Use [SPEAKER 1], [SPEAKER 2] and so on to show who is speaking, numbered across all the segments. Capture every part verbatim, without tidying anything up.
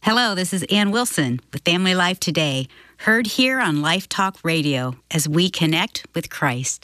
[SPEAKER 1] Hello, this is Ann Wilson with Family Life Today, heard here on Life Talk Radio as we connect with Christ.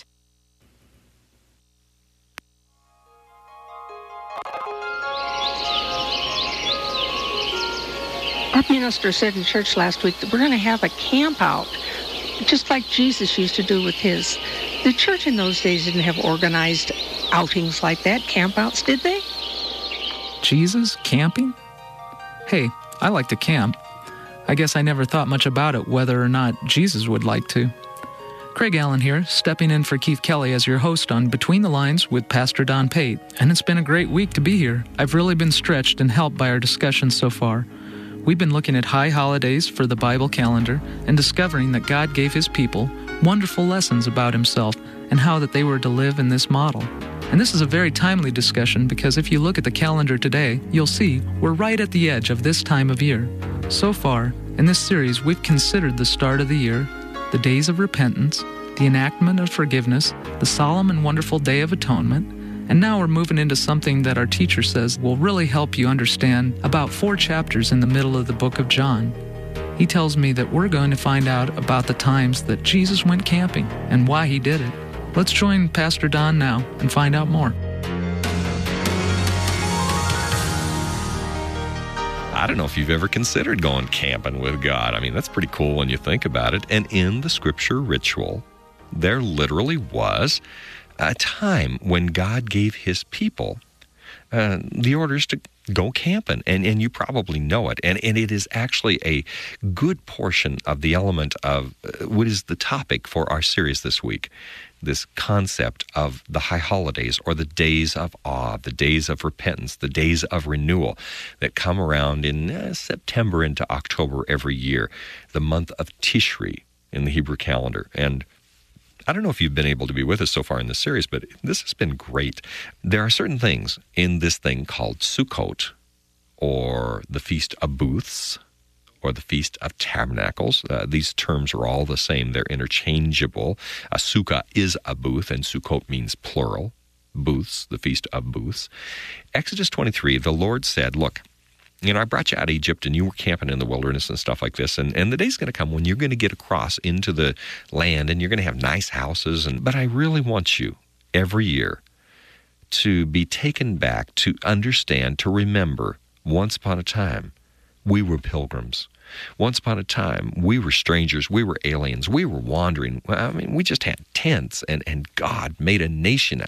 [SPEAKER 2] Our minister said in church last week that we're going to have a camp out, just like Jesus used to do with his. The church in those days didn't have organized outings like that, camp outs, did they?
[SPEAKER 3] Jesus camping? Hey, I like to camp. I guess I never thought much about it, whether or not Jesus would like to. Craig Allen here, stepping in for Keith Kelly as your host on Between the Lines with Pastor Don Pate. And it's been a great week to be here. I've really been stretched and helped by our discussions so far. We've been looking at high holidays for the Bible calendar and discovering that God gave his people wonderful lessons about himself and how that they were to live in this model. And this is a very timely discussion because if you look at the calendar today, you'll see we're right at the edge of this time of year. So far, in this series, we've considered the start of the year, the days of repentance, the enactment of forgiveness, the solemn and wonderful Day of Atonement, and now we're moving into something that our teacher says will really help you understand about four chapters in the middle of the book of John. He tells me that we're going to find out about the times that Jesus went camping and why he did it. Let's join Pastor Don now and find out more.
[SPEAKER 4] I don't know if you've ever considered going camping with God. I mean, that's pretty cool when you think about it. And in the scripture ritual, there literally was a time when God gave his people uh, the orders to go camping, and, and you probably know it. And, and it is actually a good portion of the element of uh, what is the topic for our series this week, this concept of the high holidays or the days of awe, the days of repentance, the days of renewal that come around in uh, September into October every year, the month of Tishri in the Hebrew calendar. And I don't know if you've been able to be with us so far in this series, but this has been great. There are certain things in this thing called Sukkot, or the Feast of Booths, or the Feast of Tabernacles. Uh, these terms are all the same. They're interchangeable. A sukkah is a booth, and Sukkot means plural. Booths, the Feast of Booths. Exodus twenty-three, the Lord said, look, you know, I brought you out of Egypt, and you were camping in the wilderness and stuff like this, and, and the day's going to come when you're going to get across into the land, and you're going to have nice houses, and but I really want you, every year, to be taken back, to understand, to remember, once upon a time, we were pilgrims. Once upon a time, we were strangers, we were aliens, we were wandering. I mean, we just had tents, and, and God made a nation